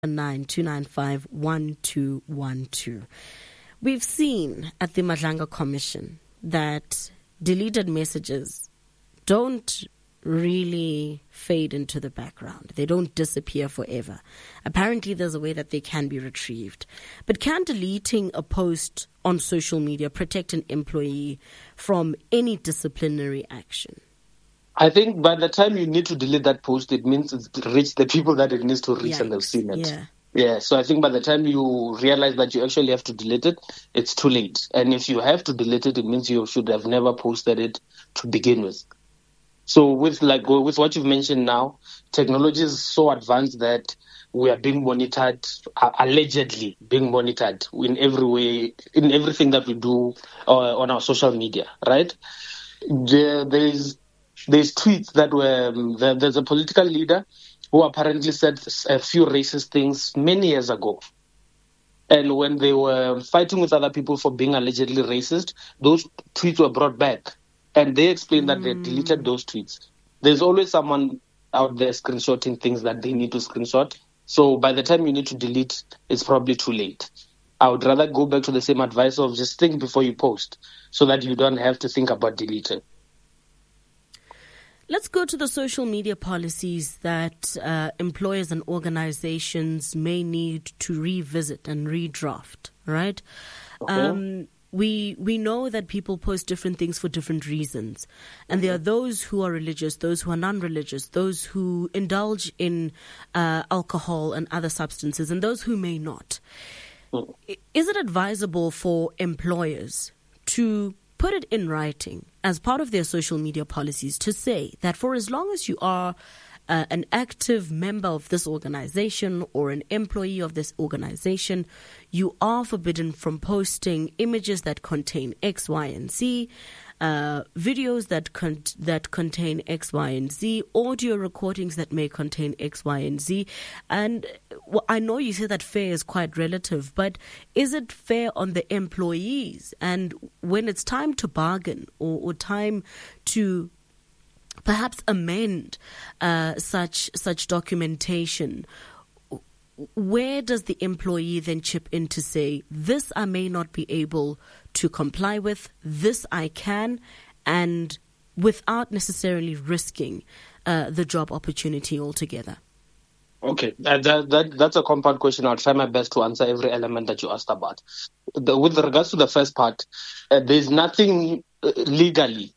079-295-1212. We've seen at the Madlanga Commission that deleted messages don't really fade into the background. They don't disappear forever. Apparently, there's a way that they can be retrieved. But can deleting a post on social media protect an employee from any disciplinary action? I think by the time you need to delete that post, it means it's reached the people that it needs to reach. Yikes. And they've seen it. Yeah, so I think by the time you realize that you actually have to delete it, it's too late. And if you have to delete it, it means you should have never posted it to begin with. So with what you've mentioned now, technology is so advanced that we are being monitored, allegedly being monitored in every way, in everything that we do on our social media, right? There's tweets that were, there's a political leader who apparently said a few racist things many years ago. And when they were fighting with other people for being allegedly racist, those tweets were brought back. And they explained that they deleted those tweets. There's always someone out there screenshotting things that they need to screenshot. So by the time you need to delete, it's probably too late. I would rather go back to the same advice of just think before you post so that you don't have to think about deleting. Let's go to the social media policies that employers and organizations may need to revisit and redraft, right? Okay. We know that people post different things for different reasons. And there are those who are religious, those who are non-religious, those who indulge in alcohol and other substances, and those who may not. Is it advisable for employers to put it in writing as part of their social media policies to say that for as long as you are an active member of this organization or an employee of this organization, you are forbidden from posting images that contain X, Y, and Z, videos that contain X, Y, and Z, audio recordings that may contain X, Y, and Z. And I know you say that fair is quite relative, but is it fair on the employees? And when it's time to bargain or time to perhaps amend such documentation, where does the employee then chip in to say, this I may not be able to comply with, this I can, and without necessarily risking the job opportunity altogether? Okay, that's a compound question. I'll try my best to answer every element that you asked about. With regards to the first part, there's nothing legally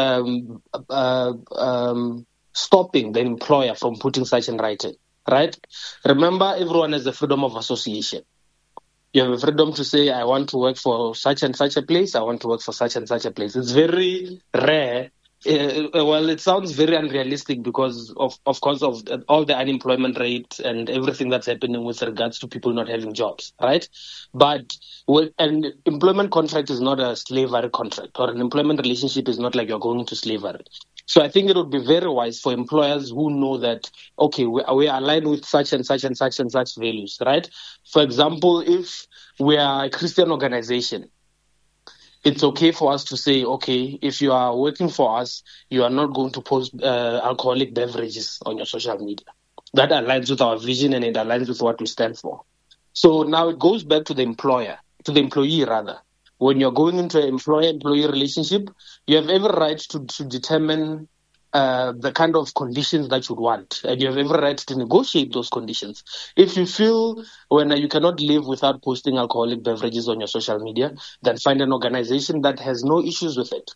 stopping the employer from putting such in writing, right? Remember, everyone has the freedom of association. You have a freedom to say, I want to work for such and such a place, I want to work for such and such a place. It's very rare. It sounds very unrealistic because of course of all the unemployment rate and everything that's happening with regards to people not having jobs, right? But an employment contract is not a slavery contract, or an employment relationship is not like you're going into slavery. So I think it would be very wise for employers who know that, okay, we are aligned with such and such and such and such values, right? For example, if we are a Christian organization, it's okay for us to say, okay, if you are working for us, you are not going to post alcoholic beverages on your social media. That aligns with our vision and it aligns with what we stand for. So now it goes back to the employee rather. When you're going into an employer-employee relationship, you have every right to determine the kind of conditions that you want, and you have every right to negotiate those conditions. If you feel when you cannot live without posting alcoholic beverages on your social media, then find an organization that has no issues with it.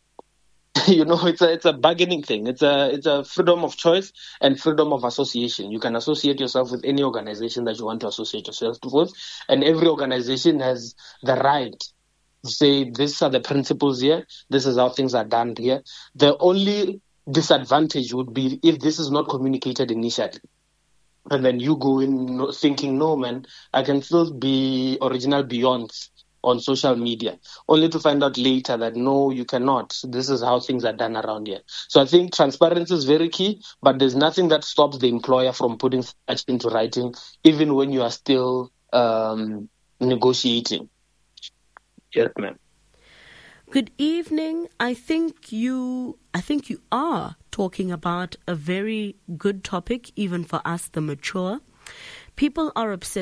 It's a bargaining thing. It's a freedom of choice and freedom of association. You can associate yourself with any organization that you want to associate yourself with, and every organization has the right to say, these are the principles here, this is how things are done here. The only disadvantage would be if this is not communicated initially. And then you go in thinking, no, man, I can still be original beyond on social media, only to find out later that, no, you cannot. This is how things are done around here. So I think transparency is very key, but there's nothing that stops the employer from putting such into writing, even when you are still negotiating. Yes, ma'am. Good evening. I think you are talking about a very good topic, even for us, the mature. People are obsessed